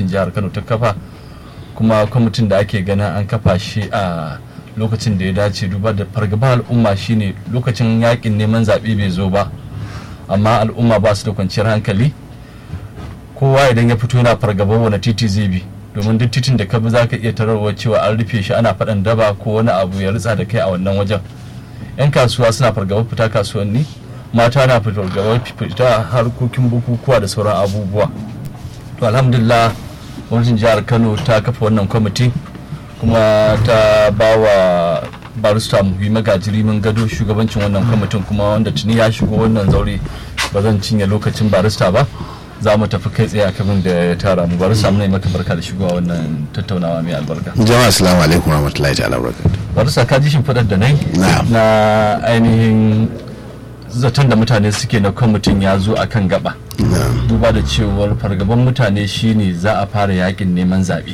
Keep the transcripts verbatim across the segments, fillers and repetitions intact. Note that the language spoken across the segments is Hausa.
gwamnatin jihar Kano ta kafa, kuma kwamitin da ake ganin an kafa shi a lokacin da ya dace, duba da fargaba al'umma shine lokacin yakin neman zaɓe bai zo ba amma al'umma ba su da kwanciyar hankali. Kowa idan ya fito yana fargabar wani titi zai bi, domin duk titin da ka bi za ka iya tararwa cewa an rufe shi ana faɗan daba ko wani abu ya ritsa da kai a wannan wajen. 'Yan kasuwa suna fargabar fita kasuwanni, mata na fargabar fita harkokin bukukuwa da sauran abubuwa. To alhamdulillah gwamnatin jihar Kano ta kafa wannan kwamiti kuma ta ba wa barista Muhi Magajiri mun gado shugabancin wannan kwamitin, kuma wanda tuni ya shigo wannan zaure. Ba zan cinye lokacin barista ba, za mu tafi kai tsaye a kabin da ya tara mu. Barista muna yi maka barka da shigowa wannan tattaunawa mai albarka. Jama'a assalamu alaikum warahmatullahi ta'ala barakatuh. Barista ka ji shimfiɗar da nai na ainihin zaton da mutane suke na kwamitin ya zo akan gaba, duba da cewar fargaban mutane shine za a fara yakin neman zaɓe,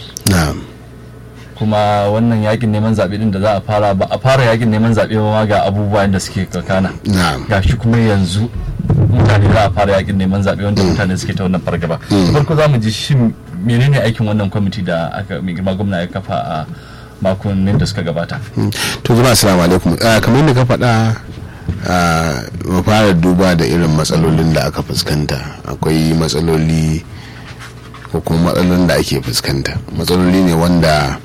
kuma wannan yakin neman zaɓe din da za a fara ba a fara yakin neman zaɓe ba ga abubuwan da suke kakana, gashi kuma yanzu mutane za a fara yakin neman zaɓe wanda mutane suke ta wannan fargaba. Farko za mu ji shi menene aikin wannan kwamiti da aka mai girma gwamna ya kafa a makonnin da suka gabata. To jama'a assalamu alaikum. Kamar yadda ka faɗa, mu fara duba da irin matsalolin da aka fuskanta. Akwai matsaloli ko kuma matsalolin da ake fuskanta, matsaloli ne wanda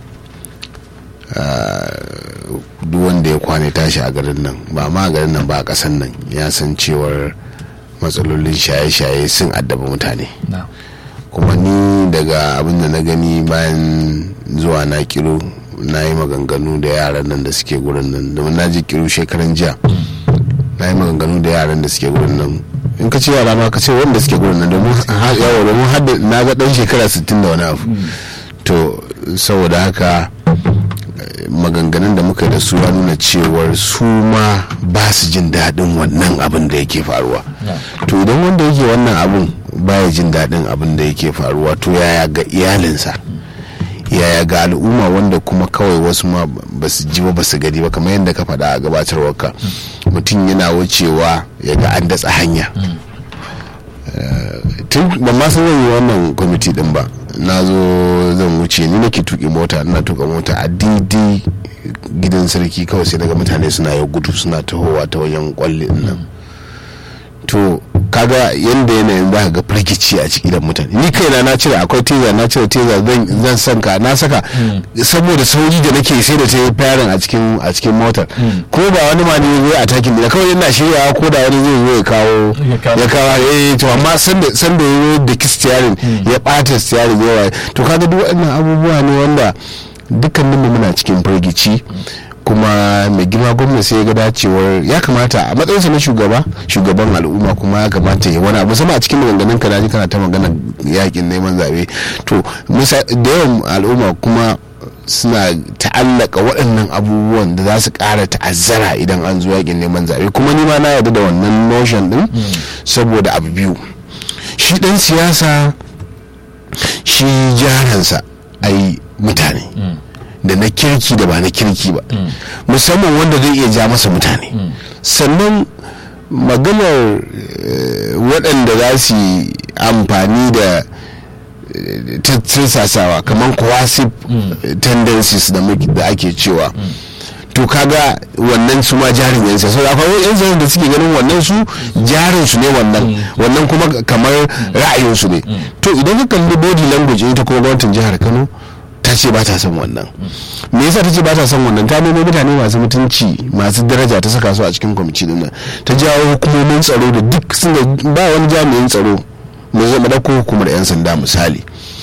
duk wanda ya kwane tashi a garin nan, ba ma a garin nan ba a ƙasan nan, ya san cewar matsalolin shaye-shaye sun addaba mutane. Kuma ni daga abin da na gani bayan zuwa na kiro na yi maganganu da yaran nan da suke gurin nan, domin na ji kiro shekaran jiya na yi maganganu da yaran da suke gurin nan. In ka ce yara ma ka ce wanda suke gurin nan, domin yawa domin hadda na ga dan shekara sittin da wani abu. To saboda haka maganganun da muka da su ya nuna cewar su ma ba su jin daɗin wannan abin da yake faruwa. To idan wanda yake wannan abin baya jin daɗin abin da yake faruwa, to yaya ga iyalinsa, yaya ga al'umma wanda kuma kawai wasu ma ba su ji ba ba su gani ba, kamar yadda ka faɗa a gabatarwarka, mutum yana wucewa ya ga an datsa hanya. Tun ban ma san zan yi wannan kwamiti din ba, na zo zan wuce, ni nake tuki mota, ina tuka mota a didi gidan sarki, kawai sai daga mutane suna yau gudu suna tahowa ta wajen kwalli nan. To kaga yanda yanayin za ka ga firgici a cikin mutane. Ni kaina na cire, akwai teza na cire teza zan san ka na saka saboda sauri da nake sai da ta yi fayarin a cikin a cikin motar. Ko ba wani ma ne zai atakin da kawai ina shiryawa, ko da wani zai zo ya kawo ya kawo eh to amma san da san da yayi da kistiyarin ya bata stiyarin yawa. To kaga duk waɗannan abubuwa ne wanda dukkanin mu muna cikin firgici. Kuma mai girma gwamna sai ya ga dacewar ya kamata a matsayinsa na shugaba shugaban al'umma, kuma ya kamata ya wani abu, musamman a cikin maganganun ka daji kana ta magana yakin neman zabe. To da yawan al'umma kuma suna ta'allaka waɗannan abubuwan da za su ƙara ta'azzara idan an zo yakin neman zabe, kuma ni ma na yarda da wannan notion din saboda abu biyu. Shi dan siyasa shi jaransa ai mutane, da na kirki da ba na kirki ba, musamman wanda zai iya ja masa mutane. Sannan maganar waɗanda za su yi amfani da tattirsasawa kamar coercive tendencies da ake cewa, to kaga wannan su ma jarin yan siyasa. So akwai yan siyasa da suke ganin wannan su jarin su ne, wannan wannan kuma kamar ra'ayin su ne. To idan ka kalli body language ita kuma gwamnatin jihar Kano ta ce ba ta son wannan. Me yasa ta ce ba ta son wannan? Ta nemo mutane masu mutunci masu daraja ta saka su a cikin kwamiti din nan, ta jawo hukumomin tsaro da duk sun ba wani jami'in tsaro mu zama da hukumar yan sanda misali.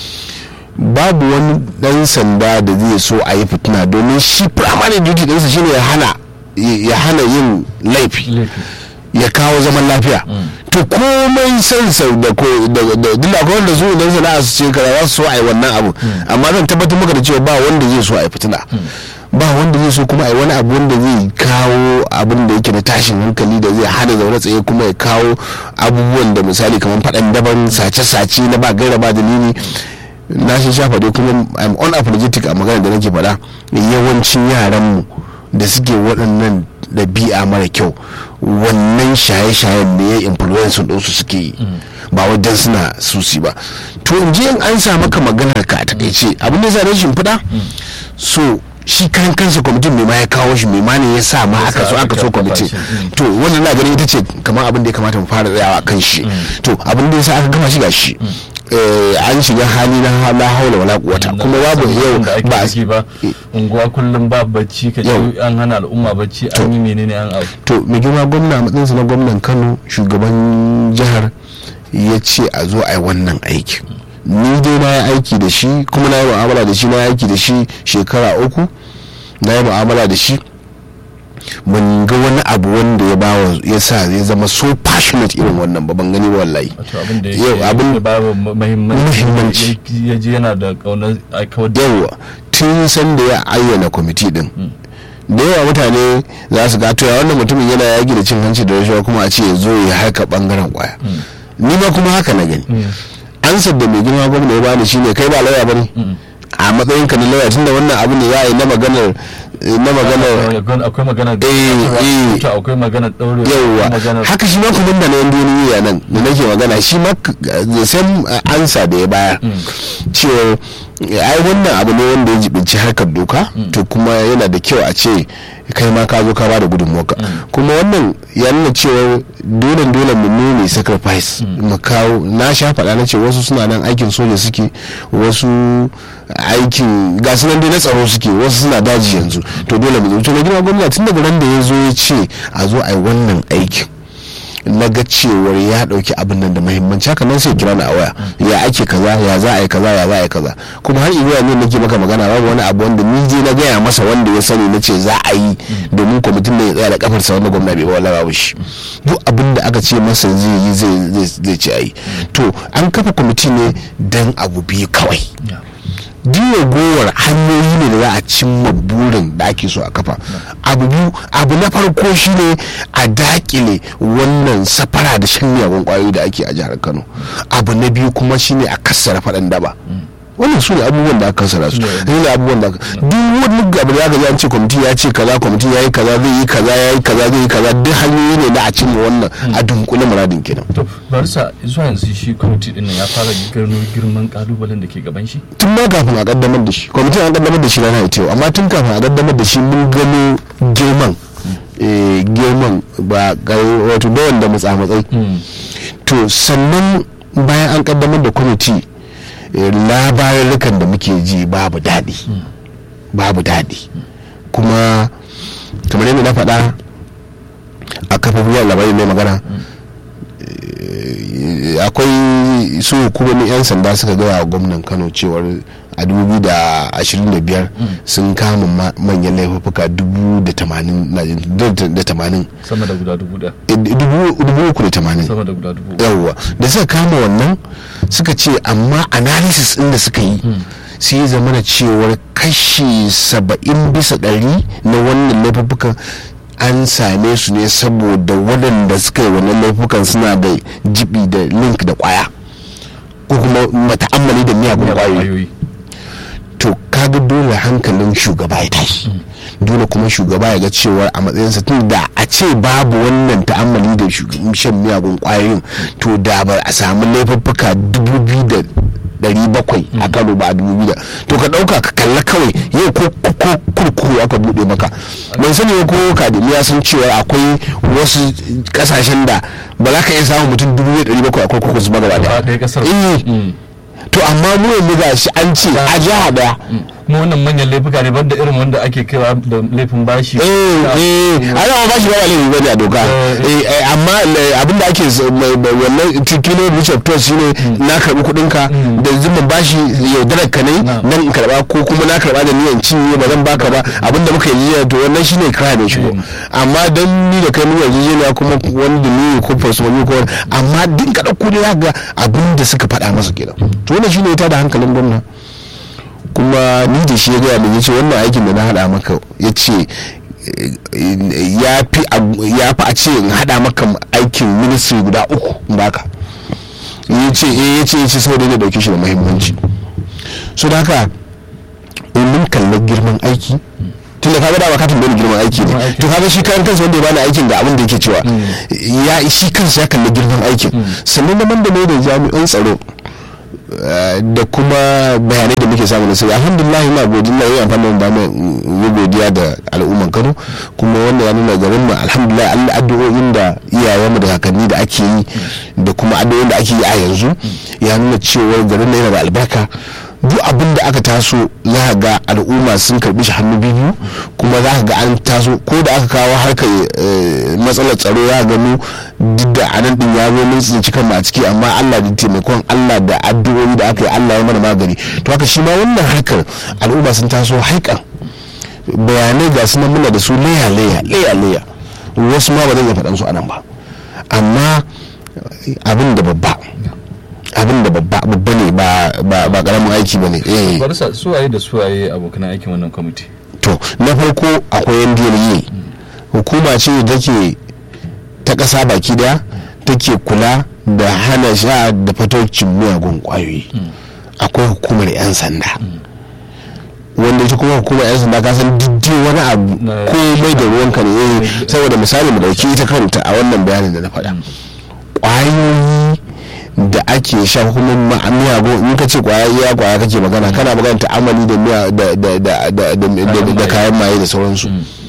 Babu wani dan sanda da zai so a yi fitina, domin shi primary duty ɗinsa shine ya hana ya hana yin laifi, ya kawo zaman lafiya. To komai san sau da ko da dilla ko wanda su idan sana'a su ce kaza za su so a yi wannan abu, amma zan tabbatar maka da cewa ba wanda zai so a yi fitina, ba wanda zai so kuma a yi wani abu wanda zai kawo abin da yake da tashin hankali da zai hana zaune tsaye, kuma ya kawo abubuwan da misali kamar faɗan daban, sace-sace na ba gaira ba dalili. Na shi shafa dai kuma I'm unapologetic a magana da nake faɗa, yawancin yaranmu da suke waɗannan ɗabi'a mara kyau, wannan shaye-shayen ne ya influence ɗinsu suke yi. ba wajen suna susi ba. To in je in an sa maka maganar ka a takaice abin da zai rashin fida so shi kan kansa kwamitin mai ma ya kawo shi mai ma ne ya sa ma aka so aka so kwamitin. To wannan na ganin ita ce kamar abin da ya kamata mu fara tsayawa kan shi. To abin da ya sa aka gama shi ga shi an shiga hali na la haula wala quwata kuma babu yau ba ba unguwa kullum ba bacci ka an hana al'umma bacci an yi menene an abu. To mai girma gwamna matsayinsa na gwamnan Kano shugaban jihar ya ce a zo a yi wannan aiki. Ni dai na yi aiki da shi kuma na yi mu'amala da shi na yi aiki da shi shekara uku na yi mu'amala da shi mun ga wani abu wanda ya bawa ya sa ya zama so passionate irin wannan ba ban gani ba wallahi. Yau abin da babu muhimmanci ya ji yana da kaunar aikawar yawa tun san da ya ayyana kwamiti din da yawa mutane za su gato ya wannan mutumin yana yaki da cin hanci da rashawa kuma a ce ya zo ya harka bangaren kwaya. Ni ma kuma haka na gani ansar da mai girma gwamna ya bani shine kai ba lauya bane a matsayin ka na lauya tunda wannan abin da za a yi na maganar na maganar akwai maganar eh eh akwai maganar daure yawa haka shi ma kuma da nan duniya nan da nake magana shi ma the same answer da ya bayar cewa ai wannan abu ne wanda ya jibinci harkar doka to kuma yana da kyau a ce kai ma ka zo ka ba da gudunmuwarka kuma wannan ya nuna cewa dole dole mu nune sacrifice mu kawo na sha faɗa na ce wasu suna nan aikin soja suke wasu aikin gasu nan dai na tsaro suke wasu suna daji yanzu to dole mu zo na gina gwamnati tun daga ran da ya zo ya ce a zo a yi wannan aikin na ga cewar ya dauki abin nan da muhimmanci haka nan sai kira na a waya ya ake kaza ya za a yi kaza ya za a yi kaza kuma har iya ne nake maka magana babu wani abu wanda ni je na gaya masa wanda ya sani na ce za a yi domin kwamitin da ya tsaya da kafarsa wanda gwamna bai wala babu shi duk abin da aka ce masa zai yi zai ce a yi to an kafa kwamiti ne dan abu biyu kawai diya gowar hanyoyi ne da za a cimma burin da ake so a kafa abu biyu abu na farko shine a dakile wannan safara da shan miyagun kwayoyi da ake a jihar Kano abu na biyu kuma shine a kassara faɗan daba wannan su ne abubuwan da aka kassara su ne abubuwan da duk wani abu da aka ji an ce kwamiti ya ce kaza kwamiti ya yi kaza zai yi kaza ya yi kaza zai yi kaza duk hanyoyi ne na a cimma wannan a dunkule muradin kenan. To barisa zuwa yanzu shi kwamiti din ya fara gano girman kalubalen da ke gaban shi tun ma kafin a kaddamar da shi kwamitin an kaddamar da shi rana ita yau amma tun kafin a kaddamar da shi mun gano girman girman ba wato da wanda matsa-matsai to sannan bayan an kaddamar da kwamiti labarurrukan da muke ji babu daɗi babu daɗi kuma kamar yadda na faɗa a kafofin labarai mai magana akwai su hukumomin 'yan sanda suka gaya wa gwamnan Kano cewar a dubu da ashirin da biyar sun kama manyan laifuka dubu da tamanin da tamanin sama da guda dubu da dubu uku da tamanin sama da guda dubu yawwa da suka kama wannan suka ce amma analysis ɗin da suka yi sai ya zama da cewar kashi saba'in bisa ɗari na wannan laifukan an same su ne saboda waɗanda suka yi wannan laifukan suna da jibi da link da kwaya ko kuma mata'ammali da miyagun kwayoyi to kaga dole hankalin shugaba ya tashi dole kuma shugaba ya ga cewa a matsayinsa tun da a ce babu wannan ta'ammali da shan miyagun kwayoyin to da ba a samu laifuffuka dubu biyu da dari bakwai a Kano ba a dubu biyu to ka dauka ka kalla kawai yau ko kurkuru aka bude maka ban sani ko kadimiya sun cewa akwai wasu kasashen da ba za ka iya samun mutum dubu biyu da dari bakwai a kurkuku su ba gaba daya to amma mu yanzu ga shi an ce a jiha daya mu wannan manyan laifuka ne banda irin wanda ake kaiwa da laifin bashi eh eh ana bashi ba laifi bane a doka eh amma abinda ake wannan kilo bishop to shine na karbi kudin ka da zumin bashi yaudarar ka ne nan in karba ko kuma na karba da niyan cinye ba zan baka ba abinda muka yi to wannan shine crime ne shigo amma dan ni da kai mu yanzu ne kuma wanda ni ko fasoni ko amma din ka dauko ne zaka ga abinda suka faɗa masa kenan to wannan shine ita da hankalin gwamnati kuma ni da shi ya gaya min yace wannan aikin da na hada maka yace ya fi a ce in hada maka aikin ministry guda uku baka yace eh yace yace saboda ne dauke shi da muhimmanci so da haka mun kallon girman aiki tunda kaga da ba ka tambaye girman aiki ne to kaga shi kan kansa wanda ya bani aikin ga abin da yake cewa ya shi kansa ya kalli girman aikin sannan da da mai da jami'an tsaro da kuma bayanai da muke samu na sai alhamdulillah ina godiya ina amfani da mu godiya da al'umman Kano kuma wannan ya nuna garin mu alhamdulillah Allah addu'o'in da iyayen mu da kakanni da ake yi da kuma addu'o'in da ake yi a yanzu ya nuna cewa garin yana da albarka duk abin da aka taso za ga al'umma sun karbi shi hannu biyu kuma za ga an taso ko da aka kawo harkar matsalar tsaro ya gano duk da anan din ya zo mun tsinci kanmu a ciki amma Allah da taimakon Allah da addu'o'i da aka yi Allah ya mana magani to haka shi ma wannan harkar al'umma sun taso haikan bayanai ga sunan muna da su leya leya leya leya wasu ma ba zan iya faɗan su anan ba amma abin da babba abin da babba babba ne ba ba karamin aiki bane eh barsa suwaye da suwaye abokan aikin wannan kwamiti to na farko akwai N D L E hukuma ce da take ta kasa baki da take kula da hana sha da fatocin miyagun kwayoyi akwai hukumar yan sanda wanda ita kuma hukumar yan sanda ka san diddi wani abu komai da ruwanka ne eh saboda misali mu dauki ita kanta a wannan bayanin da na faɗa kwayoyi da ake sha kuma miyago in ka ce kwaya iya kwaya kake magana kana magana ta'amali da miya da da da da da kayan maye da sauransu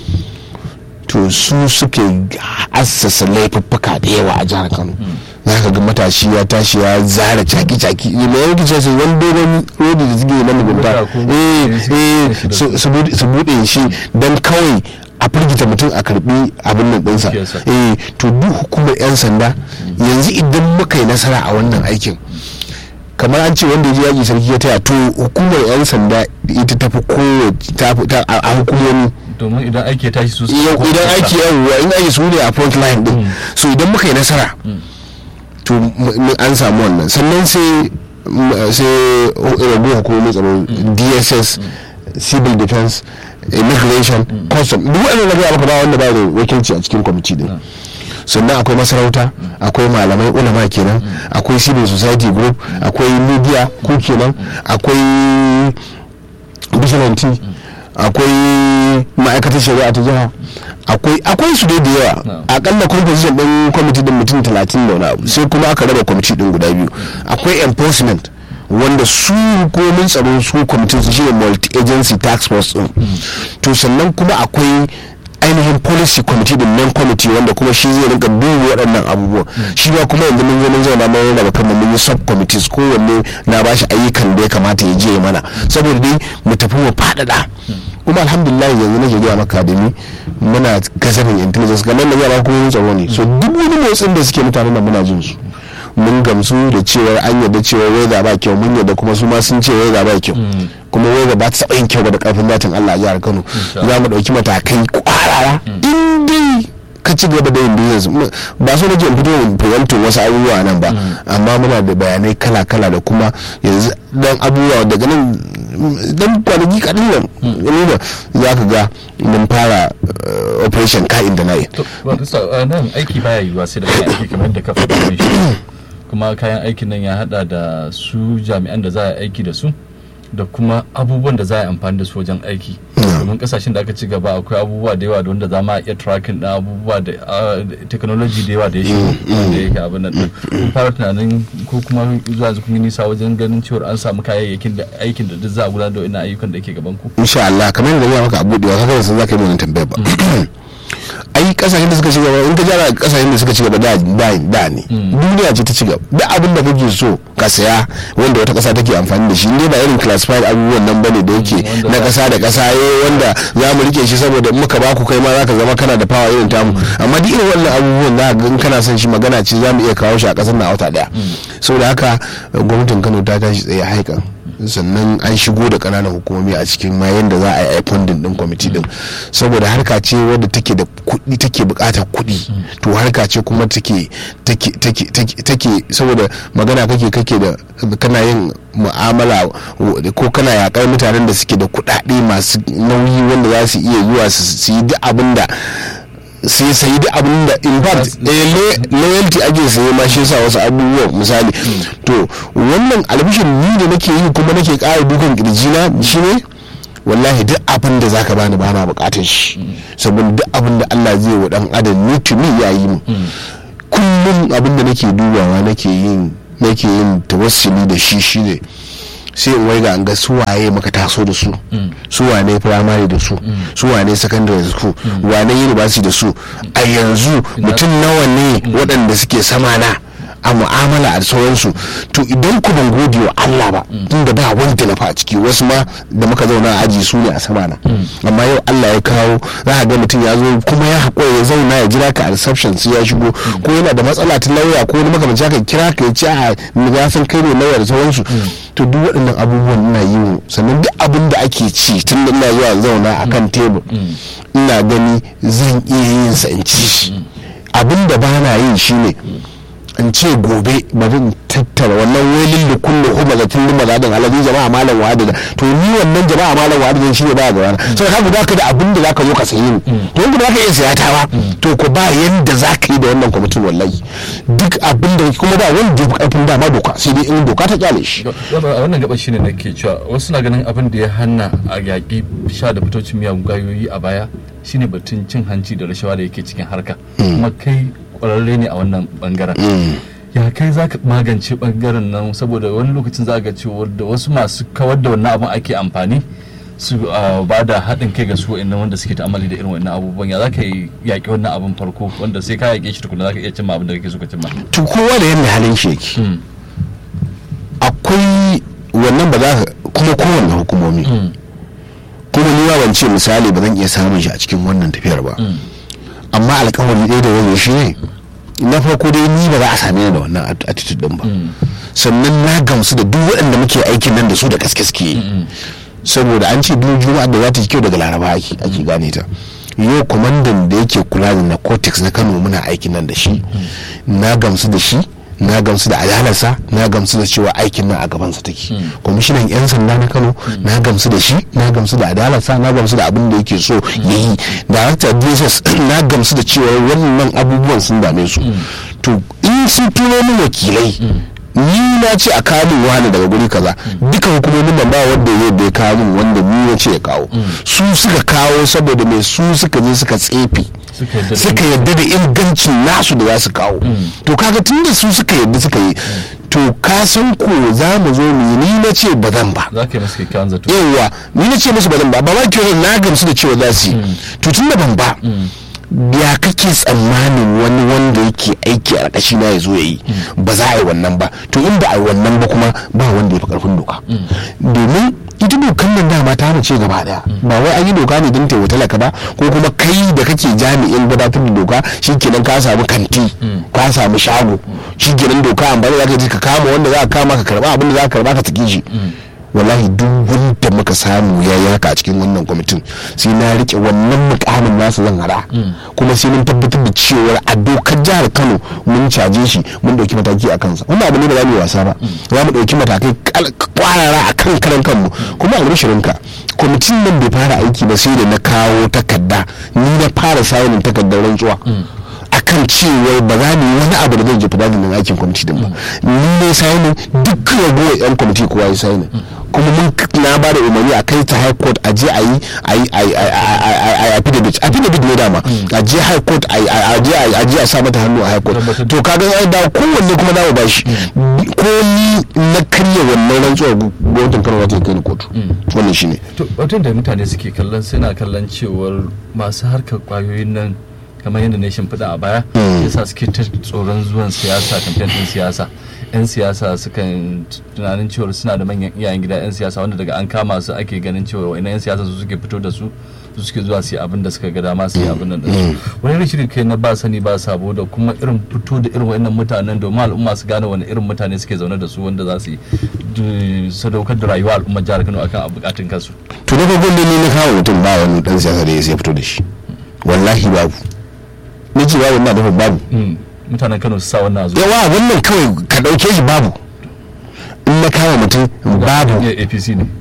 to su suke assasa laifuffuka da yawa a jihar Kano zaka ga matashi ya tashi ya zara caki caki me yake ce sai wani dogon rodi da suke nan mugunta eh eh su bude shi dan kawai a firgita mutum a karbi abin nan dinsa eh to duk hukumar yan sanda yanzu idan muka yi nasara a wannan aikin kamar an ce wanda ya yaji sarki ya taya to hukumar yan sanda ita tafi kowace a hukumomi domin idan aiki ya tashi su idan aiki yawwa in aiki su ne a front line din so idan muka yi nasara to an samu wannan sannan sai sai rabu hukumomin tsaro D S S civil defense immigration custom duk wanda na ga maka ba wanda ba da wakilci a cikin kwamiti din sannan akwai masarauta akwai malamai ulama kenan akwai civil society group akwai media ko kenan akwai vigilante akwai ma'aikatar shari'a ta jiha akwai akwai su da yawa akalla composition din kwamiti din mutum talatin da wani abu sai kuma aka raba kwamiti din guda biyu akwai enforcement wanda su hukumomin tsaro su kwamitin su shine multi-agency task force din to sannan kuma akwai ainihin policy committee din nan committee wanda kuma shi zai rinka duba waɗannan abubuwan shi ba kuma yanzu mun zo mun zauna mun raba kan mun yi sub committees kowanne na bashi ayyukan da ya kamata ya je mana saboda dai mu tafi mu faɗaɗa kuma alhamdulillah yanzu nake gaya maka da ni muna gazarin intelligence ga nan da yara kuma tsaro ne so duk wani motsin da suke mutanen nan muna jin su mun gamsu da cewa an yarda cewa waiza ba kyau mun yarda kuma su ma sun ce waiza ba kyau kuma waiza ba ta taɓa yin kyau da ƙarfin zatin Allah a jihar Kano za mu ɗauki matakai ƙwarara in dai ka ci gaba da yin business ba so nake fito in fahimtar wasu abubuwa nan ba amma muna da bayanai kala-kala da kuma yanzu dan abubuwa daga nan dan kwanaki kaɗan nan za ka ga mun fara operation ka'in da na'in. nan aiki baya yiwuwa sai da kayan aiki kamar da ka faɗa mai shi kuma kayan aikin nan ya hada da su jami'an da za a aiki da su da kuma abubuwan da za a yi amfani da su wajen aiki domin kasashen da aka ci gaba akwai abubuwa da yawa da wanda za ma iya tracking na abubuwa da technology da yawa da ya shigo da yake abin nan kun fara tunanin ko kuma zuwa kun yi nisa wajen ganin cewa an samu kayayyakin da aikin da duk za a gudanar da wannan ayyukan da ke gaban ku insha Allah kamar yadda ya maka abu da yawa kaga sun zaka yi mun tambaya ba ai kasashen da suka ci gaba in ka jara kasashen da suka ci gaba da da ne duniya ce ta ci gaba duk abin da kake so ka saya wanda wata kasa take amfani da shi ne ba irin classified abubuwan nan bane da yake na kasa da kasa eh wanda za mu rike shi saboda in muka baku kai ma zaka zama kana da power irin tamu amma duk irin wannan abubuwan za ga in kana son shi magana ce za mu iya kawo shi a kasar na wata daya saboda haka gwamnatin Kano ta tashi tsaye haikan sannan an shigo da kananan hukumomi a cikin ma yanda za a yi funding din kwamiti din saboda harka ce wadda take da kuɗi take buƙatar kuɗi to harka ce kuma take take take take saboda magana kake kake da kana yin mu'amala ko kana yakar mutanen da suke da kuɗaɗe masu nauyi wanda za su iya yiwa su yi duk abin da sai sai da abin da in fact loyalty ake saye ma shi yasa wasu abubuwa misali to wannan albishin ni da nake yi kuma nake ƙara dukan kirjina shine wallahi duk abin da zaka bani ba na bukatar shi saboda duk abin da Allah zai wa dan adam ni tuni yayi mu kullum abin da nake dubawa nake yin nake yin tawassuli da shi shine sai in waiga an ga su waye muka taso da su su wane primary da su su wane secondary da su wane university da su a yanzu mutum nawa ne waɗanda suke sama na a mu'amala a sauransu. To idan ku ban gode wa Allah ba tunda ba wanda na fa a ciki, wasu ma da muka zauna a aji su ne a sama na, amma yau Allah ya kawo za a ga mutum ya zo kuma ya haƙura ya zauna ya jira ka a reception sai ya shigo, ko yana da matsala ta lauya ko wani makamanci haka kira ka ya ce a ya san kai ne lauya da sauransu. To duk waɗannan abubuwan ina yi, sannan duk abin da ake ci tun da ina zuwa zauna a kan tebur ina gani zan iya yin sa in ci shi. Abin da ba na yin shine in ce gobe bari in tattara wannan wailin da kullum kuma da tun mazadin alaji jama'a malam wahada, to ni wannan jama'a malam wahada shi ne ba ga wani sai ka guda ka da abin da zaka zo ka sayi ni to in ba ka iya siya ta ba to ko ba yanda zaka yi da wannan kwamitin wallahi duk abin da kuma ba wanda ya karfin dama doka sai dai in doka ta kyale shi. A wannan gaba shine nake cewa wasu na ganin abin da ya hana a yaƙi sha da fitocin miyagun gayoyi a baya shine batun cin hanci da rashawa da yake cikin harka, kuma kai kwararre ne a wannan bangaren. Ya kai za ka magance bangaren nan, saboda wani lokacin za ga cewa da wasu masu kawar da wannan abin ake amfani su ba da haɗin kai ga su wa'annan wanda suke ta'amali da irin wannan abubuwan. Ya za ka yi yaƙi wannan abin farko wanda sai ka yaƙe shi tukuna za ka iya cimma abin da kake so ka cimma? To kowa da yadda halin shi yake akwai wannan, ba za ka kuma kowanne hukumomi kuma ni ban ce misali ba zan iya samun shi a cikin wannan tafiyar ba, amma alƙawari ɗaya da wani shi ne na farko dai ni ba za a same ni da wannan attitude din ba, sannan na gamsu da duk waɗanda muke aikin nan da su da gaske suke, saboda an ce duk juma'a da za ta yi kyau daga laraba ake ake gane ta. Yau kwamandan da yake kula da narcotics na Kano muna aikin nan da shi, na gamsu da shi, na gamsu da adalarsa, na gamsu da cewa aikin nan a gabansa take. Kwamishinan yan sanda na Kano na gamsu da shi, na gamsu da adalarsa, na gamsu da abin da yake so ya yi. Darakta D S S na gamsu da cewa wannan abubuwan sun dame su. To in sun turo min wakilai ni na ce a kawo min wani daga guri kaza, duka hukumomin nan ba wanda ya da ya kawo min wanda ni ya ce ya kawo, su suka kawo saboda mai su suka je suka tsefe suka yadda da ingancin nasu da za su kawo. To kaga tun da su suka yadda suka yi, to ka san ko za mu zo mu ni na ce ba zan ba, yawa ni na ce musu ba zan ba, ba ma ke na gamsu da cewa za su yi. To tun da ban ba, ya kake tsammanin wani wanda yake aiki a ƙarƙashi na ya zo ya yi? Ba za a yi wannan ba. To in ba a yi wannan ba kuma ba wanda ya fi ƙarfin doka, domin ita dokan nan dama ta mace gaba daya, ba wai an yi doka ne don taimaka talaka ba, ko kuma kai da kake jami'in gabatar da doka shikenan ka samu kanti ka samu shago shikenan doka an bari zaka ka kama wanda za ka kama ka karba abin da za ka karba ka take shi. Wallahi duk wanda muka samu ya yi haka a cikin wannan kwamitin sai na rike wannan mukamin nasu zan hada, kuma sai mun tabbatar da cewa a dokar jihar Kano mun caje shi mun dauki mataki a kansa. Wannan abu ne da za mu yi wasa ba, za mu dauki matakai kwarara a kan karan kanmu. Kuma albishirinka kwamitin nan bai fara aiki ba sai da na kawo takarda, ni na fara sayin takardar rantsuwa akan cewa ba za mu yi wani abu da zai jefa dajin aikin kwamiti din ba. Ni ne sayin duk ragowar yan kwamiti kowa ya sayin, kuma mun na ba da umarni a kai ta high court a je a yi a affidavit affidavit ne dama a je high court a je a sa mata hannu a high court. To kaga ya da kowanne kuma dawo ba shi ko ni na karya wannan rantsuwar gwamnatin Kano za ta kai ni kotu. Wannan shine to batun da mutane suke kallon suna kallon cewar masu harkar kwayoyin nan kamar yadda na shimfiɗa a baya yasa suke ta tsoron zuwan siyasa, kamfen ɗin siyasa. 'Yan siyasa sukan tunanin cewar suna da manyan iyayen gida 'yan siyasa wanda daga an kama su ake ganin cewa wa'ina 'yan siyasa su suke fito da su su suke zuwa su yi abin da suka ga dama su yi abin nan da su. Wani rashin kai na ba sani ba sabo da kuma irin fito da irin wa'innan mutanen domin al'umma su gane wani irin mutane suke zaune da su wanda za su yi sadaukar da rayuwa al'ummar jihar Kano akan bukatun kansu. To na farko ne na kawo mutum ba wani dan siyasa da ya sai fito da shi, wallahi babu. Ni ce babu na dafa babu. Mutanen Kano su sa wannan a zuwa. Yawa wannan kawai ka dauke shi babu. In na kama mutum babu. Ya A P C ne.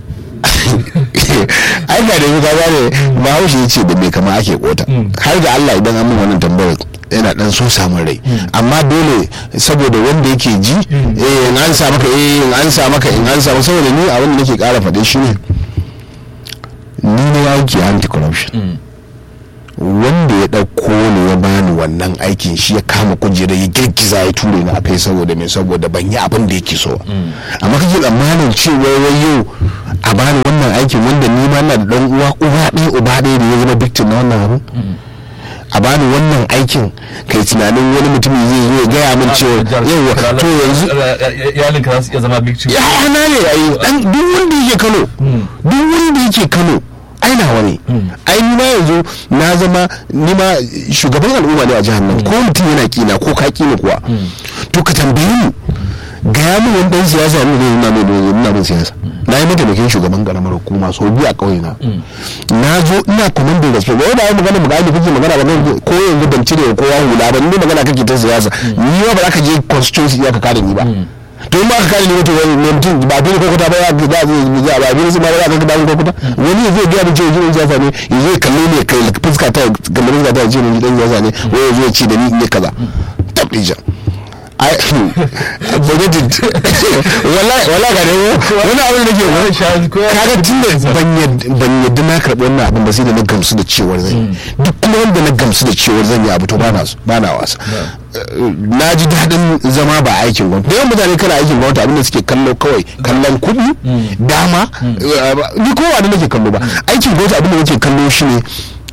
Ai ga da muka gane ba haushi yace da me kama ake kota. Har da Allah idan an min wannan tambayar yana dan so samun rai, amma dole saboda wanda yake ji eh in an sa maka eh in an sa maka in an sa maka saboda ni a wanda nake kara fade shi ne ni ne aiki anti corruption wanda ya ɗauko ne ya bani wannan aikin shi ya kama kujera ya girgiza ya ture ni a kai saboda mai saboda ban yi abin da yake so amma kake tsammanin cewa wai yau a bani wannan aikin wanda ni ma na da dan uwa uba ɗaya uba ɗaya da ya zama victim na wannan abu a bani wannan aikin kai tunanin wani mutum zai zo ya gaya min cewa yawa to yanzu iyalin ka za su iya zama victim ya ana ne ai dan duk wanda yake Kano duk wanda yake Kano aina wani ai ni ma yanzu na zama ni ma shugaban al'umma ne a jihar nan ko mutum yana kina ko ka kina kuwa to ka tambaye ni ga mu wani dan siyasa ne ne na mai na mai siyasa na yi mataimakin shugaban karamar hukuma so biyu a kauye na na zo ina commanding respect wai ba magana magana kake magana ba ko yanzu ban cire kowa hula ba ni magana kake ta siyasa ni ba za ka je constituency ya ka kare ni ba to in ba ka kare ni wato wani mutum ba bin ko kuta ba ya za zai ba bin su ma ba ka da ko kuta wani zai ga bin cewa jin siyasa ne zai kalle ne kai fuska ta kamar da ta ce ni dan siyasa ne wai zai ce da ni ne kaza tablija ai budgeted wallahi wallahi ga dai wani abin da ke kaga tunda ban ban yadda na karɓi wannan abin ba sai da na gamsu da cewar zan duk kuma wanda na gamsu da cewar zan yi abu to bana so bana wasa na ji daɗin zama ba aikin gwamnati da yawan mutane kana aikin gwamnati abinda suke kallo kawai kallon kuɗi dama ni kowa da nake kallo ba aikin gwamnati abinda nake kallo shi ne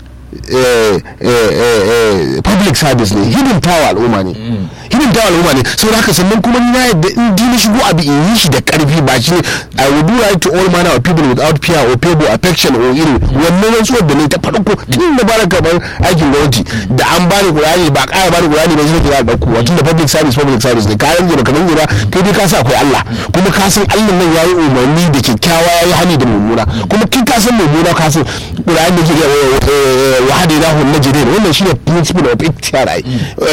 public service ne hidimtawa al'umma ne hidimtawa al'umma ne saboda haka sannan kuma na yadda in ji na shigo abu in yi shi da karfi ba shi ne I will do right to all manner of people without fear or favor affection or irin wannan rantsuwar da ne ta farko tun da bara karɓar aikin gwamnati da an bani kurani ba ƙara bani kurani ba shi ne kira da ɗauko tun da public service public service ne kayan gaba kamar gaba kai dai ka sa akwai Allah kuma ka san Allah nan yayi umarni da kyakkyawa yayi hani da mummuna kuma kin ka san mummuna ka san kurani da ke wahadi na hun najidin wannan shine principle of ikhtiyar ai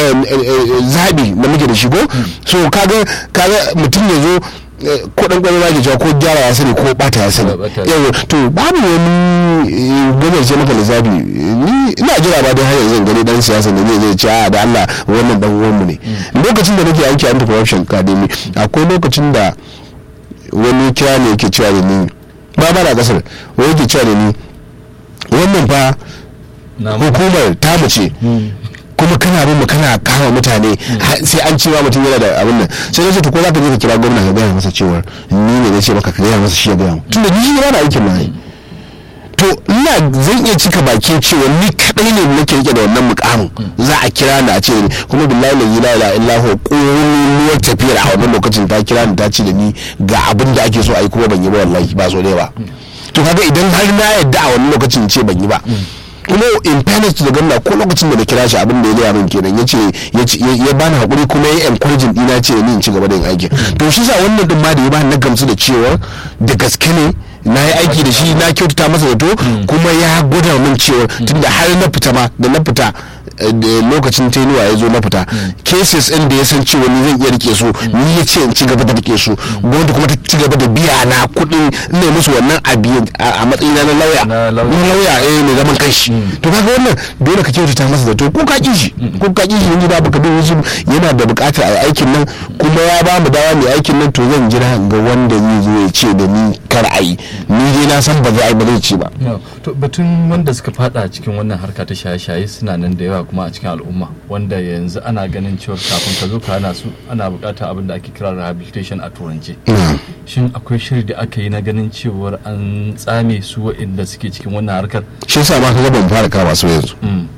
zabi da muke da shigo so kaga kaga mutum ya zo ko dan gwamnati ke cewa ko gyara ya sani ko bata ya sani yawa to babu wani gwamnati ce maka lissafi ni ina jira ba dai har yanzu gani dan siyasa da zai ce a da Allah wannan dan uwan mu ne lokacin da nake aiki a anti corruption academy akwai lokacin da wani kira ne yake cewa da ni ba ba na kasar wani yake cewa da ni wannan fa hukumar ta mace kuma kana bin mu kana kama mutane sai an cewa mutum yana da abin nan sai na ce to ko za ka je ka kira gwamna ka gaya masa cewa ni ne na ce maka ka gaya masa shi ya gaya mu tun da ni yana aikin na to ina zan iya cika baki cewa ni kadai ne nake rike da wannan mukamin za a kira ni a ce ni kuma billahi la ilaha illa huwa kulluwar tafiyar a wannan lokacin ta kira ni ta ce da ni ga abin da ake so a yi kuma ban yi ba wallahi ba so dai ba to kaga idan har na yadda a wannan lokacin ce ban yi ba kuma in fairness to the gwamna ko lokacin da na kira shi abin da ya gaya min kenan ya ce ya bani hakuri kuma ya encouraging dina ce ni in ci gaba da yin aiki to shi sa wannan din ma da ya bani na gamsu da cewa da gaske ne na yi aiki da shi na kyautata masa zato kuma ya gwada min cewa tunda har na fita ma da na fita lokacin tenuwa ya zo na fita cases ɗin da ya san cewa ni zan iya rike su ni ya ce in ci gaba da rike su gwamnati kuma ta ci gaba da biya na kuɗin ne musu wannan a matsayin na lauya na lauya eh mai zaman kanshi to kaga wannan dole ka kyautata masa zato ko ka ki shi ko ka ki shi in da baka bin shi yana da buƙatar a aikin nan kuma ya ba mu dawa mai aikin nan to zan jira ga wanda zai zo ya ce da ni kar a yi ni dai na san ba zai ba zai ce ba to batun wanda suka fada cikin wannan harka ta shaye-shaye suna nan da yawa kuma a cikin al'umma wanda yanzu ana ganin cewa kafin ka zo ka hana su ana buƙatar abin da ake kira rehabilitation a turance shin akwai shiri da aka yi na ganin cewar an tsame su waɗanda suke cikin wannan harkar shi yasa ma ka ga ban fara kawo su yanzu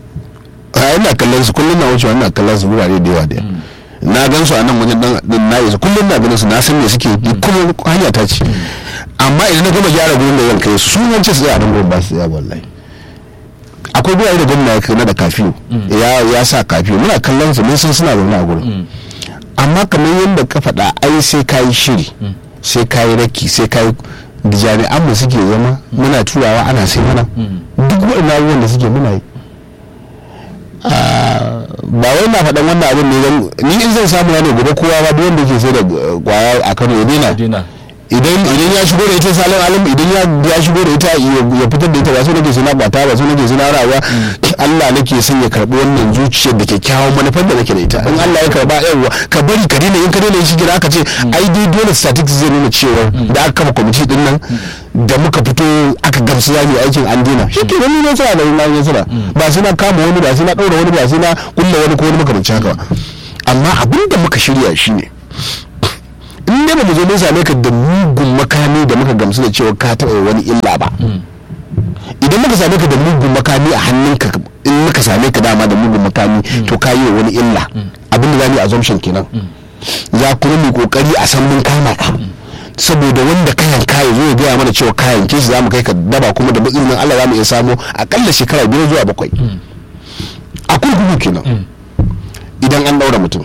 a ina kallon su kullum na wucewa ina kallon su wurare da yawa da na gan su a nan wajen dan na isa kullum na ganin su na san me suke kullum hanya ta ce amma idan na gama gyara gurin da zan kai su sun ce su a nan gurin ba su ya wallahi akwai gurare da gwamna ya kana da kafiyo ya sa kafiyo muna kallon su mun san suna zaune a gurin amma kamar yadda ka faɗa ai sai ka yi shiri sai ka yi raki sai ka yi da jami'an mu suke zama muna turawa ana sai mana duk waɗannan abubuwan da suke muna yi ba wai na faɗan wannan abin ne ni in zan samu ne gobe kowa ba duk wanda ke sai da kwaya a Kano ya daina idan idan ya shigo da ita salon alim idan ya shigo da ita ya fitar da ita ba so nake suna bata ba so nake suna rawa Allah nake son ya karbi wannan zuciyar da kyakkyawan manufar da nake da ita in Allah ya karba yawa ka bari ka daina in ka daina shi gida aka ce ai dai dole statistics zai nuna cewa da aka kafa kwamiti din nan da muka fito aka gamsu za mu yi aikin an dina shi ke wani nasara da wani nasara ba sai na kama wani ba sai na ɗaura wani ba sai na kulla wani ko wani makamancin haka ba amma abin da muka shirya shi ne in dai ba mu zo mun same ka da mugun makami da muka gamsu da cewa ka taɓa wani illa ba idan muka same ka da mugun makami a hannunka in muka same ka dama da mugun makami to ka yi wani illa abin da za mu yi assumption kenan za kuma mu kokari a san mun kama ka saboda wanda kayan kayan zo ya gaya mana cewa kayan ke shi za mu kai ka daba kuma da matsalolin Allah za mu iya samu akalla shekara biyar zuwa bakwai a kurkuku kenan idan an daura mutum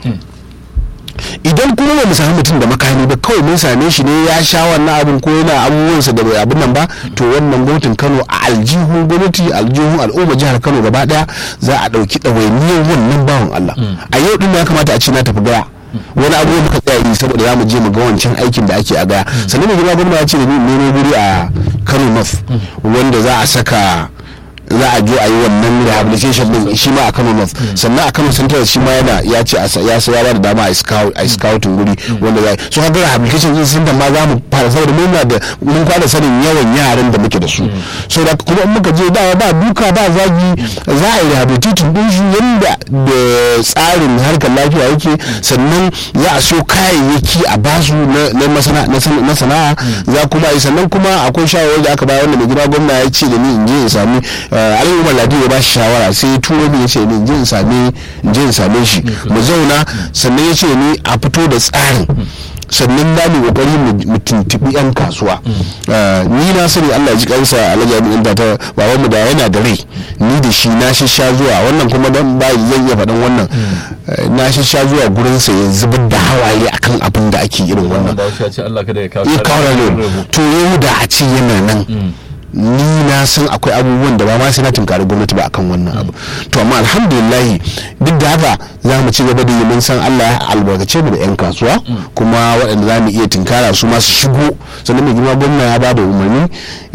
idan kuma ba mu sami mutum da makami ba kawai mun same shi ne ya sha wannan abin ko yana abubuwansa da bai abin nan ba to wannan gwamnatin Kano a aljihun gwamnati aljihun al'umma jihar Kano gaba daya za a dauki ɗawainiyar wannan bawan Allah a yau din ya kamata a ce na tafi gaya wani abu muka tsaya yi saboda za mu je mu ga wancan aikin da ake a gaya sannan mai girma gwamna ya ce da ni nemo guri a Kano North wanda za a saka za a je a yi wannan rehabilitation din shi ma a Kano North sannan a Kano Central shi ma yana ya ce ya sa ya ba da dama a scout a scouting guri wanda za so ga rehabilitation din sun da ma za mu fara saboda mun na da mun fara sanin yawan yaran da muke da su so da kuma in muka je da ba duka ba zagi za a yi rehabilitation din shi yanda da tsarin harkar lafiya yake sannan za a so kayayyaki a basu na masana na sana'a za kuma yi sannan kuma akwai shawarwari da aka bayar wanda mai gida gwamna ya ce da ni in je in sami Aliyu Umar Ladi ya ba shi shawara sai ya turo ni ya ce ni in same in same shi mu zauna sannan ya ce ni a fito da tsarin sannan da mu kokari mu tuntubi yan kasuwa ni na sani Allah ya ji kansa Alhaji Amin da ta baban mu da yana da rai ni da shi na shisha zuwa wannan kuma dan ba zan iya faɗan wannan na shisha zuwa gurin sa ya zubar da hawaye akan abin da ake irin wannan ya ce Allah kada ya kawo to yau da a ce yana nan ni na san akwai abubuwan da ba ma sai na tunkari gwamnati ba akan wannan abu to amma alhamdulillah duk da haka za mu ci gaba da yi mun san Allah ya albarkace mu da yan kasuwa kuma waɗanda za mu iya tunkara su ma su shigo sannan mai girma gwamna ya ba da umarni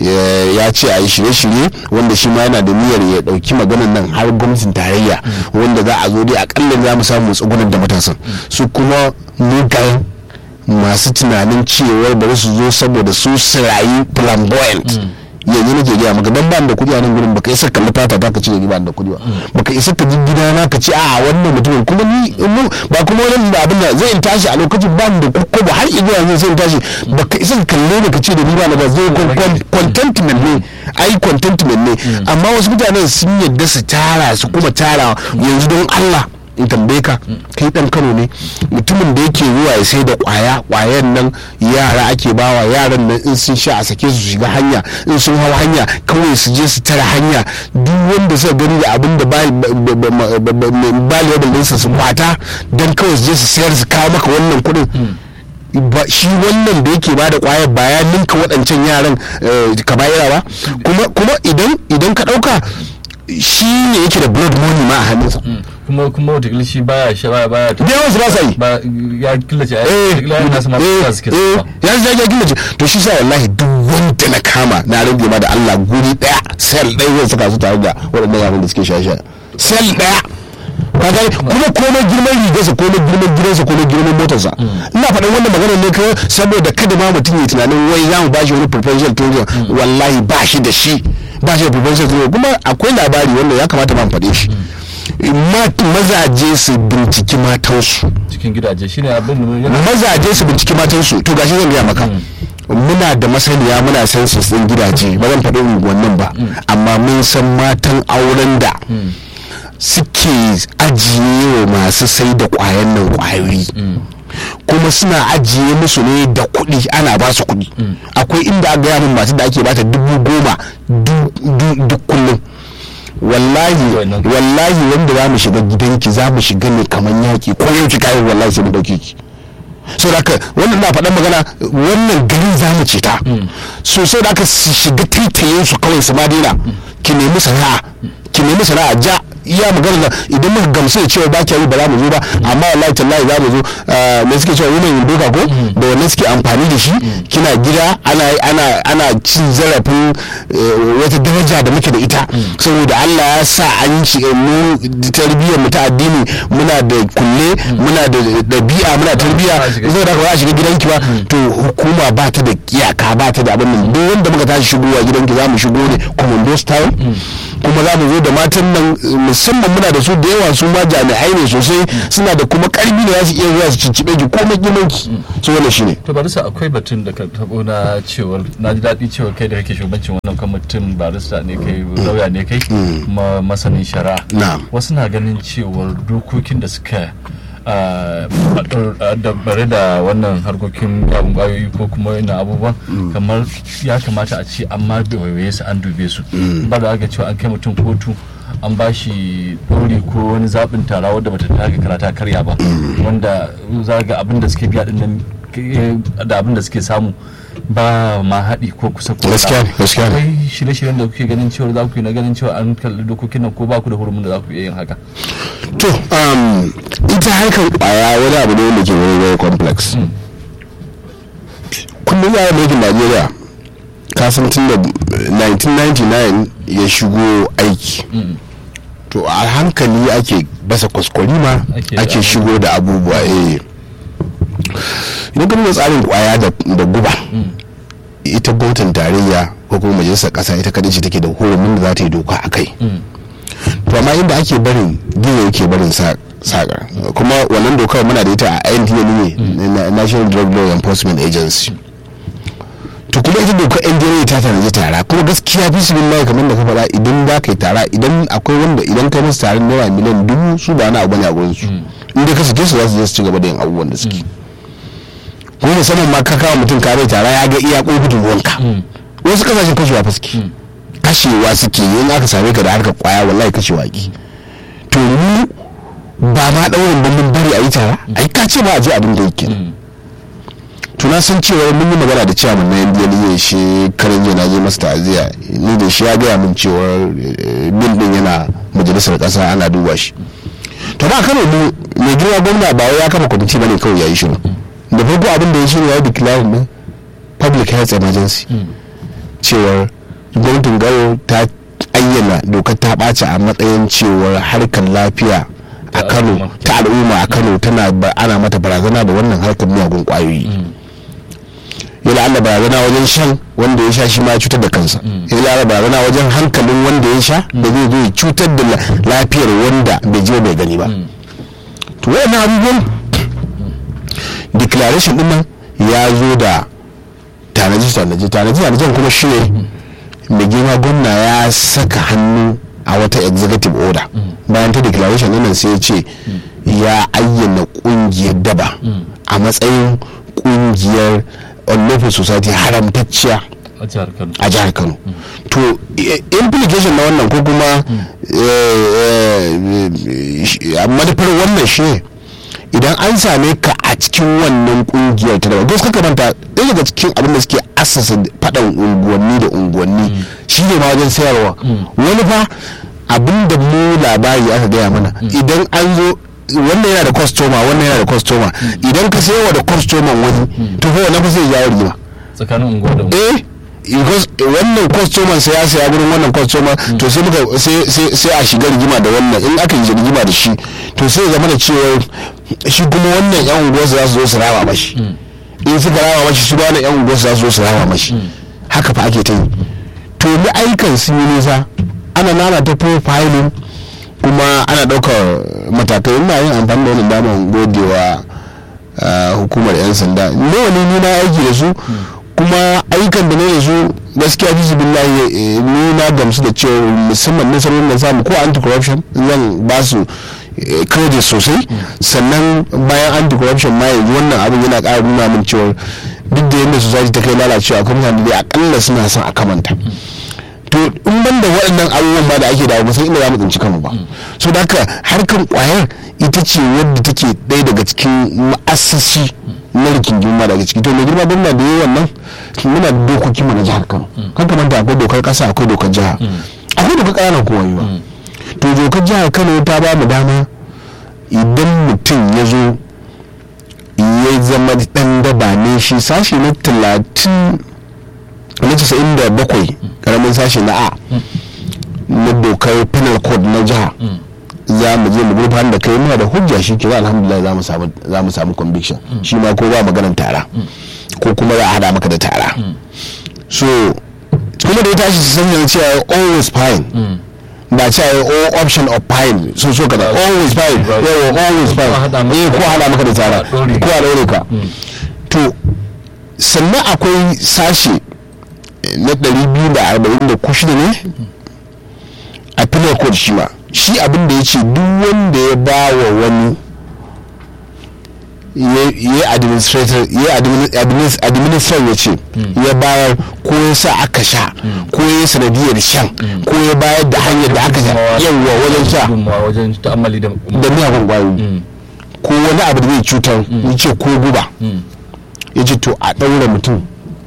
ya ce a yi shirye-shirye wanda shi ma yana da niyyar ya ɗauki maganan nan har gwamnatin tarayya wanda za a zo dai akalla za mu samu tsugunar da matasan su kuma mugayen masu tunanin cewar bari su zo saboda su sirayi flamboyant yanzu nake gaya maka dan ban da kudi a nan gurin baka isa kalli fata ta ka ce ni ban da kudi ba baka isa ka ji gida na ka ce a wannan mutumin kuma ni ba kuma wani abin da zai tashi a lokacin ban da ko ba har ido yanzu sai tashi baka isa ka kalle ka ce da ni ba na ba zai contentment ne ai contentment ne amma wasu mutanen sun yadda su tara su kuma tara yanzu don Allah in tambaye ka kai dan Kano ne mutumin da yake zuwa ya sai da kwaya kwayan nan yara ake bawa yaran nan in sun sha a sake su shiga hanya in sun hau hanya kawai su je su tara hanya duk wanda suka gani da abin da ba level su kwata dan kawai su je su sayar su kawo maka wannan kudin ba shi wannan da yake bada kwayar baya ninka waɗancan yaran ka bayar ba kuma kuma idan idan ka dauka shi ne yake da blood money ma a hannunsa kuma kuma wata shi baya shi baya baya da yawan su ba sa yi ya killace eh ya ya ya killace to shi sa wallahi duk wanda na kama na rage ma da Allah guri daya sel ɗaya zai saka su tare da waɗannan yaran da suke shaye-shaye sel ɗaya kaga kuma komai girman rigarsa komai girman gidansa komai girman motarsa ina faɗin wannan maganar ne kawai saboda kada ma mutum ya tunanin wai za mu ba shi wani preferential treatment wallahi ba shi da shi ba shi da preferential treatment kuma akwai labari wanda ya kamata ma faɗe shi mazaje su binciki matansu cikin gidaje shine abin da mazaje su binciki matansu to gashi zan gaya maka muna da masaniya muna san su din gidaje ba zan faɗi unguwannin ba amma mun san matan auren da suke ajiye wa masu sai da kwayan nan kwayoyi kuma suna ajiye musu ne da kuɗi ana ba su kuɗi akwai inda aka gaya min masu da ake bata dubu goma duk kullum wallahi wallahi wanda za mu shiga gidanki za mu shiga ne kamar yaki ko yau ki kayan wallahi sai mu dauke ki so da haka wannan na faɗan magana wannan garin za mu ce ta so sai da haka su shiga taitayen su kawai su ma daina ki nemi sana'a ki nemi sana'a ja iya magana idan muka gamsu da cewa ba kya yi ba za mu zo ba amma wallahi tallahi za mu zo me suke cewa women in doka ko da wannan suke amfani da shi kina gida ana ana ana cin zarafin wata daraja da muke da ita saboda Allah ya sa an ci mu tarbiyyar mu ta addini muna da kulle muna da dabi'a muna tarbiyya zai da ka shiga gidanki ba to hukuma ba ta da iyaka ba ta da abin nan duk wanda muka tashi shigowa gidanki za mu shigo ne commando style kuma za mu zo da matan nan musamman muna da su da yawa su ma jami'ai ne sosai suna da kuma karfi da za su iya zuwa su cincibe ki komai gimanki so wannan shine to barista akwai batun da ka tabo na cewar na ji daɗi cewa kai da kake shugabancin wannan kwamitin barista ne kai lauya ne kai kuma masanin shari'a wasu na ganin cewar dokokin da suka da bare da wannan harkokin yawon kwayoyi ko kuma yana abubuwan kamar ya kamata a ce an ma waiwaye su an dube su ba da aka cewa an kai mutum kotu an ba shi ɗori ko wani zaɓin tara wadda bata taka karata karya ba wanda za ga abin da suke biya dinnan da abin da suke samu ba ma haɗi ko kusa ko gaskiya gaskiya akwai shirye-shiryen da kuke ganin cewa za ku yi na ganin cewa an kalli dokokin nan ko ba ku da hurumin da za ku iya yin haka to ita harkar kwaya wani abu ne wanda ke very very complex kullum ya yi mulkin Najeriya kasan tun da nineteen ninety-nine ya shigo aiki to a hankali ake basa kwaskwarima ake shigo da abubuwa eh idan ka duba tsarin kwaya da guba ita gwamnatin tarayya ko kuma majalisar kasa ita kadai ce take da hurumin da za ta yi doka a kai to amma inda ake barin gizo yake barin sakar kuma wannan dokar muna da ita a N D L A ne National Drug Law Enforcement Agency to kuma ita dokar N D L A ta tanaji tara kuma gaskiya fi su billahi kamar da ka faɗa idan za ka yi tara idan akwai wanda idan kai musu tarin naira miliyan dubu su ba na abu ne a gurin su inda ka sake su za su je su ci gaba da yin abubuwan da suke kuma musamman ma ka kawo mutum ka bai tara ya ga iya ƙofin ruwanka wasu kasashen kashewa fa suke kashewa suke yin aka same ka da harkar kwaya wallahi kashewa ki to mu ba ma ɗaurin mun bari a yi tara ai ka ce ba a je abin da yake to na san cewa mun yi magana da ciyaman na N D L A shi karin yana je masa ta'aziya ni da shi ya gaya min cewa bil din yana majalisar ƙasa ana duba shi to ba Kano mu mai girma gwamna ba wai ya kafa kwamiti bane kawai yayi shiru da farko abin da ya shirya ya declare ne public health emergency cewar gwamnatin Garo ta ayyana dokar ta ɓaci a matsayin cewar harkar lafiya a Kano ta al'umma a Kano tana ana mata barazana da wannan harkar miyagun kwayoyi yana Allah barazana wajen shan wanda ya sha shi ma cutar da kansa yana Allah barazana wajen hankalin wanda ya sha da zai zo ya cutar da lafiyar wanda bai je bai gani ba to wannan abubuwan declaration din nan ya zo da tanaji tanaji tanaji tanaji kuma shi ne mai girma gwamna ya saka hannu a wata executive order bayan ta declaration din nan sai ya ce ya ayyana kungiyar daba a matsayin kungiyar unlawful society haramtacciya a jihar Kano to implication na wannan ko kuma madafar wannan shi idan an same ka a cikin wannan kungiyar ta daga gaske kamanta ɗaya daga cikin abin da suke assasa faɗan unguwanni da unguwanni shi ne ma wajen sayarwa wani fa abin da mu labari aka gaya mana idan an zo wannan yana da kwastoma wannan yana da kwastoma idan ka sayarwa da kwastoman wani to fa wannan fa sai ya yi rigima tsakanin unguwa da eh because wannan kwastoman sai ya saya gurin wannan kwastoman to sai muka sai a shiga rigima da wannan in aka yi rigima da shi to sai ya zama da cewa shi kuma wannan yan unguwar za su zo su rama mashi in suka rama mashi su bane yan unguwar za su zo su rama mashi haka fa ake ta yi to ni aikan sun yi nisa ana nana ta profiling kuma ana ɗaukar matakai ina yin amfani da wannan damar godewa hukumar yan sanda nawa ne ni na aiki da su kuma ayyukan da ne da su gaskiya fi billahi ni na gamsu da cewa musamman nasarorin da samu ko anti-corruption zan ba su credit sosai sannan bayan anti-corruption ma yanzu wannan abin yana ƙara nuna min cewa duk da yadda society ta kai lalacewa akwai mutane da akalla suna son a kamanta to in ban da waɗannan abubuwan ba da ake dawo ba sai inda za mu tsinci kanmu ba so da haka harkar kwayar ita ce wadda take ɗaya daga cikin ma'asasi na rikin girma daga ciki to mai girma gwamna da yi wannan muna da dokoki mu na jihar Kano kan kamar da akwai dokar ƙasa akwai dokar jiha akwai dokar ƙananan kowa yiwa to dokar jihar Kano ta ba mu dama idan mutum ya zo ya zama dan daba ne shi sashi na talatin na casa'in da bakwai karamin sashi na a na dokar penal code na jiha za mu je mu gurfan da kai muna da hujja shi kira alhamdulillah za mu samu za mu samu conviction shi ma ko ba maganar tara ko kuma za a hada maka da tara so kuma da ya tashi su sanya cewa always fine ba cewa all option of fine so so kada always fine yawa always fine eh ko hada maka da tara ko a daure ka to sannan akwai sashi na ɗari biyu da arba'in da kushida ne a penal code shi ma shi abin da ya ce duk wanda ya ba wa wani ya administrator ya administrator ya ce ya bayar ko ya sa aka sha ko ya sanadiyar shan ko ya bayar da hanyar da aka sha yawa wajen sha wajen ta'ammali da miyagun kwayoyi ko wani abu da zai cutar ya ce ko guba ya ce to a ɗaura mutum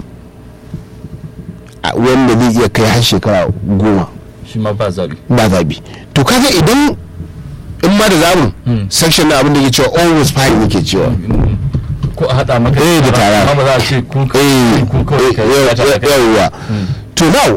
wanda zai iya kai har shekara goma shi ma ba zabi ba zabi to kaga idan in ma da zamu section na abin da ke cewa always fine yake cewa ko a hada maka eh da tara amma ba za a ce kun kun kawai kai yawa to now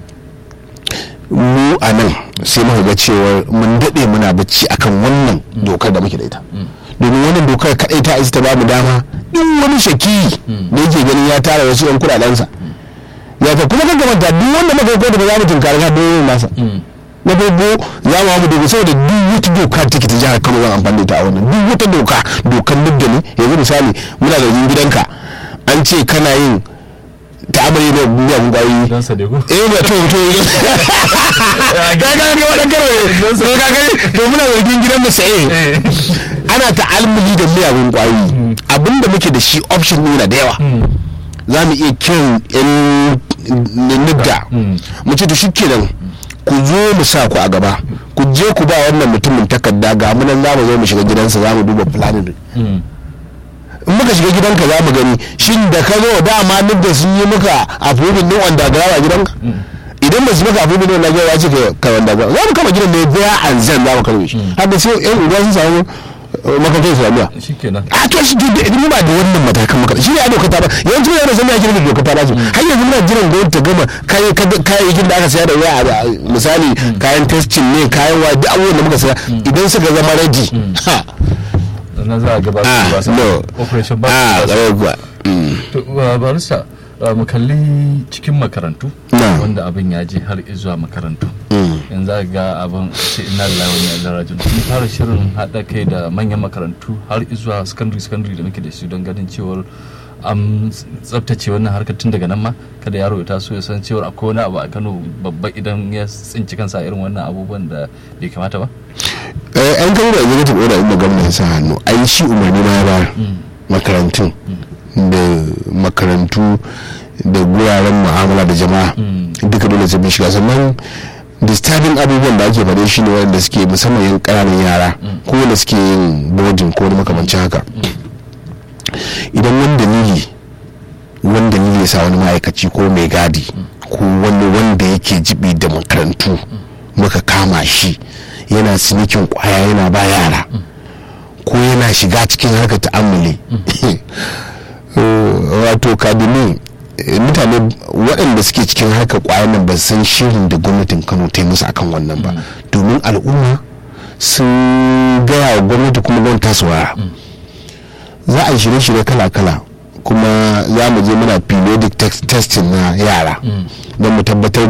mu a nan sai muka ga cewa mun dade muna bacci akan wannan dokar da muke da ita domin wannan dokar kadai ta isa ta ba mu dama duk wani shaki da yake ganin ya tara wasu yan kudadensa ya ta kuma kan gamanta duk wanda muka ko da ba za mu tunkari ka don nasa na farko za mu hamu dogo saboda duk wata doka take ta jihar Kano zan amfani da ta a wannan duk wata doka dokan nubda ne yanzu misali muna da gidanka an ce kana yin ta'amari da miyagun kwayoyi dan sadego eh ba to to ga ga ga wannan karo ne so ga ga to muna da gidan da sai ana ta'almuli da miyagun kwayoyi abinda muke da shi option ne na da yawa za mu iya kiran yan nubda mu ce to shi kenan ku zo mu sa ku a gaba ku je ku ba wannan mutumin takarda ga mu nan za mu zo mu shiga gidansa za mu duba planning in muka shiga gidanka za mu gani shin da ka zo dama nubda sun yi muka approving din wanda ga a gidanka idan ba su maka approving din wanda ga ce ka wanda ga za mu kama gidan ne biya an zan za mu karbe shi haka sai yan uwa sun samu makarantar islamiyya shikenan a to shi idan ba da wannan matakan maka shi ne a dokar ta ba yanzu yana zama ya kirga dokar ta ba su har yanzu muna jiran gwamnati ta gama kayayyakin da aka saya da waya misali kayan testing ne kayan wa duk abubuwan da muka saya idan suka zama ready ha na za a gabatar ba sa operation ba a ga to barista mu kalli cikin makarantu wanda abin ya je har zuwa makarantu yanzu ga abin ce ina da lawan ya rajin mun fara shirin hada kai da manyan makarantu har zuwa secondary secondary da muke da su don ganin cewar an tsaftace wannan harkar tun daga nan ma kada yaro ya taso ya san cewar akwai wani abu a Kano babba idan ya tsinci kansa irin wannan abubuwan da bai kamata ba eh an kawo da executive order inda gwamnati sa hannu ai shi umarni ma ya ba makarantun da makarantu da guraren mu'amala da jama'a duka dole sai mun shiga sannan disturbing abubuwan da ake faɗe shi ne wanda suke musamman yan ƙananan yara ko wanda suke yin boarding ko wani makamancin haka idan wani dalili wani dalili ya sa wani ma'aikaci ko mai gadi ko wani wanda yake jibi da makarantu muka kama shi yana sinikin kwaya yana ba yara ko yana shiga cikin harkar ta'ammuli wato kadimi mutane waɗanda suke cikin harkar kwayan nan ba san shirin da gwamnatin Kano ta yi musu akan wannan ba domin al'umma sun gaya wa gwamnati kuma gwamnati ta saurara za a yi shirye-shirye kala-kala kuma za mu je muna periodic testing na yara don mu tabbatar